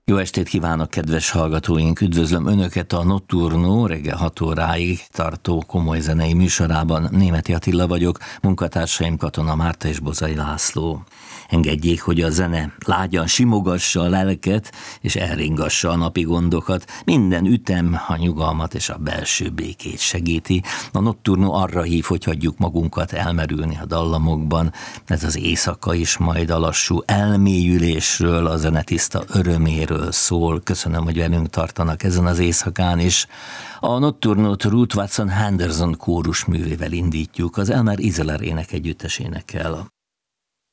Jó estét kívánok, kedves hallgatóink! Üdvözlöm Önöket a Notturno reggel 6 óráig tartó komoly zenei műsorában. Németi Attila vagyok, munkatársaim Katona Márta és Bozai László. Engedjék, hogy a zene lágyan simogassa a lelket, és elringassa a napi gondokat. Minden ütem a nyugalmat és a belső békét segíti. A Notturno arra hív, hogy hagyjuk magunkat elmerülni a dallamokban. Ez az éjszaka is majd a lassú elmélyülésről, a zenetiszta öröméről szól. Köszönöm, hogy velünk tartanak ezen az éjszakán is. A Notturnót Ruth Watson Henderson kórus művével indítjuk, az Elmer Isler ének együttes énekel.